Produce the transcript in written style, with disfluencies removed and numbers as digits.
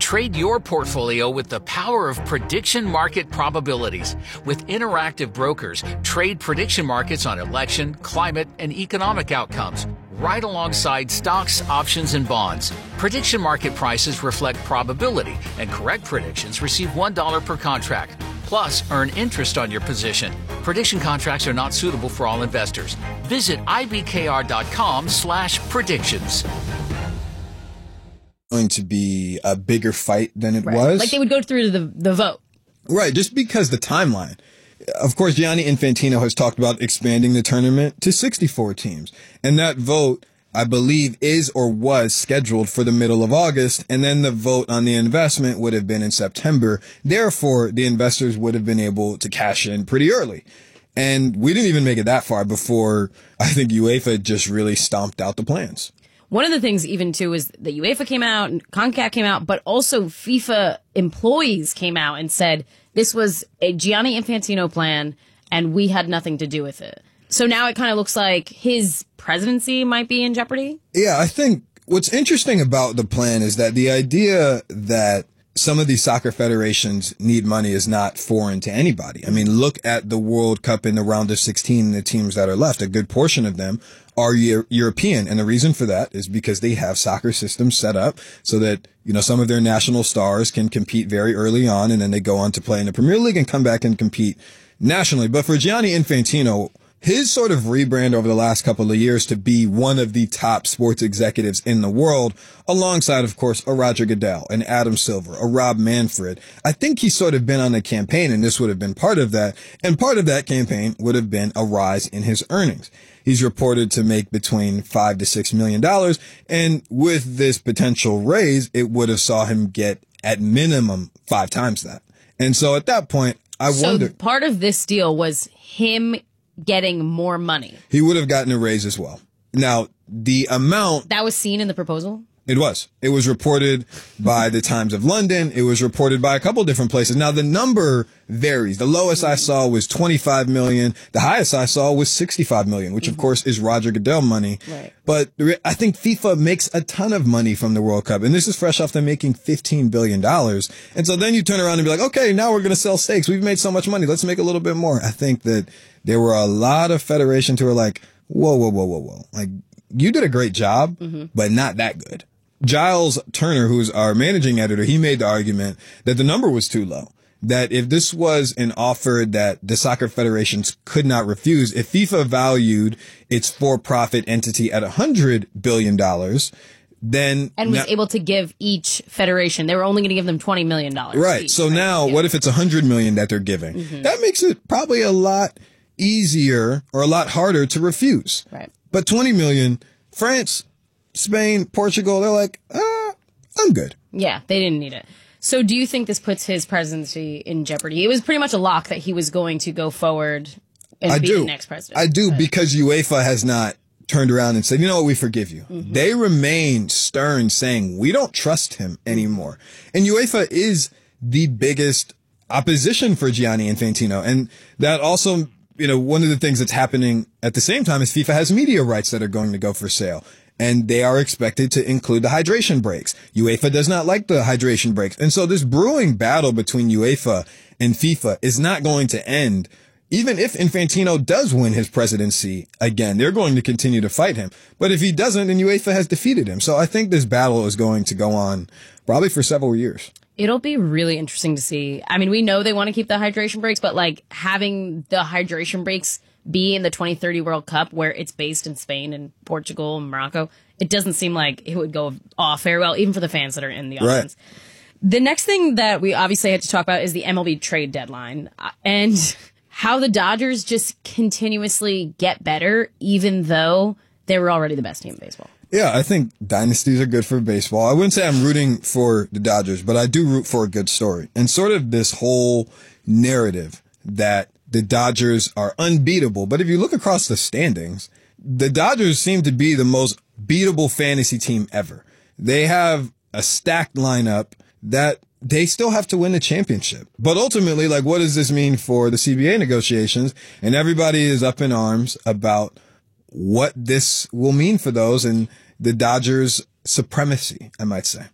Trade your portfolio with the power of prediction market probabilities. With Interactive Brokers, trade prediction markets on election, climate, and economic outcomes, right alongside stocks, options, and bonds. Prediction market prices reflect probability, and correct predictions receive $1 per contract. Plus, earn interest on your position. Prediction contracts are not suitable for all investors. Visit ibkr.com/predictions. Going to be a bigger fight than it was. Like they would go through to the vote. Right, just because the timeline. Of course, Gianni Infantino has talked about expanding the tournament to 64 teams. And that vote, I believe, is or was scheduled for the middle of August. And then the vote on the investment would have been in September. Therefore, the investors would have been able to cash in pretty early. And we didn't even make it that far before I think UEFA just really stomped out the plans. One of the things even too is that UEFA came out and CONCACAF came out, but also FIFA employees came out and said this was a Gianni Infantino plan and we had nothing to do with it. So now it kind of looks like his presidency might be in jeopardy. Yeah, I think what's interesting about the plan is that the idea that some of these soccer federations need money is not foreign to anybody. I mean, look at the World Cup in the round of 16 and the teams that are left. A good portion of them are European. And the reason for that is because they have soccer systems set up so that, you know, some of their national stars can compete very early on and then they go on to play in the Premier League and come back and compete nationally. But for Gianni Infantino, his sort of rebrand over the last couple of years to be one of the top sports executives in the world, alongside, of course, a Roger Goodell, an Adam Silver, a Rob Manfred. I think he's sort of been on a campaign, and this would have been part of that. And part of that campaign would have been a rise in his earnings. He's reported to make between $5 to $6 million. And with this potential raise, it would have saw him get at minimum 5 times that. And so at that point, I wonder. So part of this deal was him getting more money. He would have gotten a raise as well. Now, the amount that was seen in the proposal? It was. It was reported by the Times of London. It was reported by a couple different places. Now, the number varies. The lowest I saw was 25 million. The highest I saw was 65 million, which of course is Roger Goodell money. Right. But I think FIFA makes a ton of money from the World Cup. And this is fresh off them making $15 billion. And so then you turn around and be like, okay, now we're going to sell stakes. We've made so much money. Let's make a little bit more. I think that there were a lot of federations who were like, whoa. Like, you did a great job, but not that good. Giles Turner, who's our managing editor, he made the argument that the number was too low. That if this was an offer that the soccer federations could not refuse, if FIFA valued its for-profit entity at $100 billion, then... And was able to give each federation, they were only going to give them $20 million. Right. Each, so now, what if it's $100 million that they're giving? That makes it probably a lot easier or a lot harder to refuse. Right. But $20 million, France, Spain, Portugal, they're like, I'm good. Yeah, they didn't need it. So do you think this puts his presidency in jeopardy? It was pretty much a lock that he was going to go forward and be the next president. I do, because UEFA has not turned around and said, you know what, we forgive you. They remain stern, saying, we don't trust him anymore. And UEFA is the biggest opposition for Gianni Infantino. And that also, you know, one of the things that's happening at the same time is FIFA has media rights that are going to go for sale. And they are expected to include the hydration breaks. UEFA does not like the hydration breaks. And so this brewing battle between UEFA and FIFA is not going to end. Even if Infantino does win his presidency again, they're going to continue to fight him. But if he doesn't, then UEFA has defeated him. So I think this battle is going to go on probably for several years. It'll be really interesting to see. I mean, we know they want to keep the hydration breaks, but like having the hydration breaks be in the 2030 World Cup where it's based in Spain and Portugal and Morocco, it doesn't seem like it would go off very well, even for the fans that are in the audience. Right. The next thing that we obviously had to talk about is the MLB trade deadline and how the Dodgers just continuously get better, even though they were already the best team in baseball. Yeah, I think dynasties are good for baseball. I wouldn't say I'm rooting for the Dodgers, but I do root for a good story. And sort of this whole narrative that the Dodgers are unbeatable. But if you look across the standings, the Dodgers seem to be the most beatable fantasy team ever. They have a stacked lineup that they still have to win the championship. But ultimately, like, what does this mean for the CBA negotiations? And everybody is up in arms about what this will mean for those and the Dodgers' supremacy, I might say.